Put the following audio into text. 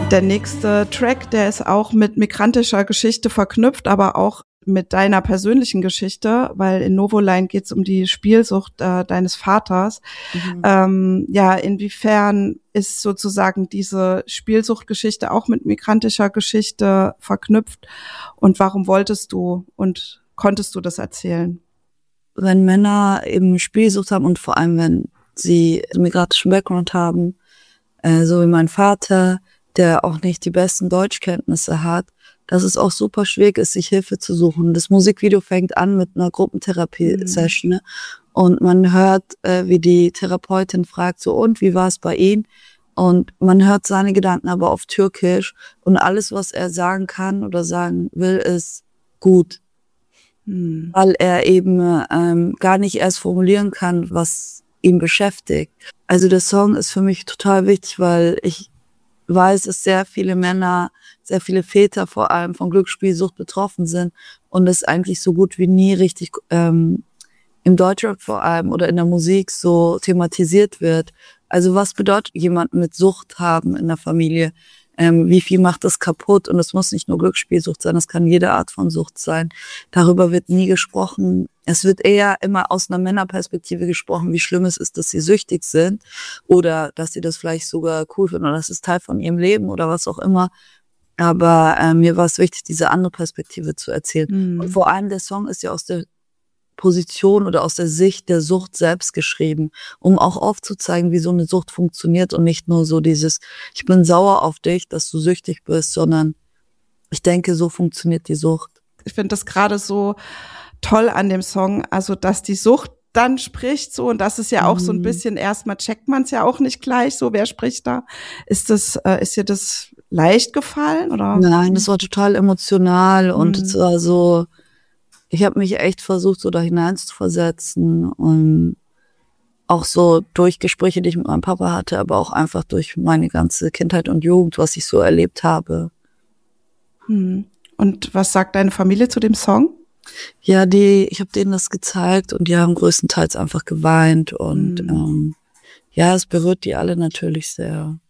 Der nächste Track, der ist auch mit migrantischer Geschichte verknüpft, aber auch mit deiner persönlichen Geschichte, weil in Novoline geht es um die Spielsucht deines Vaters. Inwiefern ist sozusagen diese Spielsuchtgeschichte auch mit migrantischer Geschichte verknüpft und warum wolltest du und konntest du das erzählen? Wenn Männer eben Spielsucht haben und vor allem, wenn sie einen migrantischen Background haben, so wie mein Vater, der auch nicht die besten Deutschkenntnisse hat, dass es auch super schwierig ist, sich Hilfe zu suchen. Das Musikvideo fängt an mit einer Gruppentherapie-Session, ne? Und man hört, wie die Therapeutin fragt, so, und wie war es bei Ihnen? Und man hört seine Gedanken aber auf Türkisch und alles, was er sagen kann oder sagen will, ist gut. Weil er eben gar nicht erst formulieren kann, was ihn beschäftigt. Also der Song ist für mich total wichtig, weil ich weiß, dass sehr viele Männer, sehr viele Väter vor allem von Glücksspielsucht betroffen sind und es eigentlich so gut wie nie richtig im Deutschrap vor allem oder in der Musik so thematisiert wird. Also was bedeutet jemand mit Sucht haben in der Familie? Wie viel macht das kaputt? Und es muss nicht nur Glücksspielsucht sein, es kann jede Art von Sucht sein. Darüber wird nie gesprochen. Es wird eher immer aus einer Männerperspektive gesprochen, wie schlimm es ist, dass sie süchtig sind oder dass sie das vielleicht sogar cool finden oder das ist Teil von ihrem Leben oder was auch immer. Aber mir war es wichtig, diese andere Perspektive zu erzählen. Und vor allem der Song ist ja aus der Position oder aus der Sicht der Sucht selbst geschrieben, um auch aufzuzeigen, wie so eine Sucht funktioniert und nicht nur so dieses, ich bin sauer auf dich, dass du süchtig bist, sondern ich denke, so funktioniert die Sucht. Ich finde das gerade so toll an dem Song, also dass die Sucht dann spricht so und das ist ja auch so ein bisschen, erstmal checkt man es ja auch nicht gleich, so wer spricht da? Ist dir das leicht gefallen oder? Nein, das war total emotional und es war so, ich habe mich echt versucht, so da hineinzuversetzen und auch so durch Gespräche, die ich mit meinem Papa hatte, aber auch einfach durch meine ganze Kindheit und Jugend, was ich so erlebt habe. Und was sagt deine Familie zu dem Song? Ja, ich habe denen das gezeigt und die haben größtenteils einfach geweint und es berührt die alle natürlich sehr.